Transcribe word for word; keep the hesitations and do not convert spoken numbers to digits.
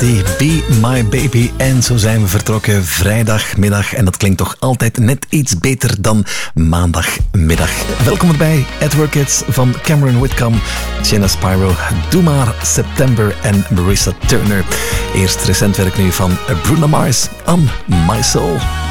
Be My Baby. En zo zijn we vertrokken vrijdagmiddag. En dat klinkt toch altijd net iets beter dan maandagmiddag. Welkom erbij, At Work Kids van Cameron Whitcomb, Jenna Spyro, Doe Maar, September en Marissa Turner. Eerst recent werk nu van Bruno Mars, On My Soul.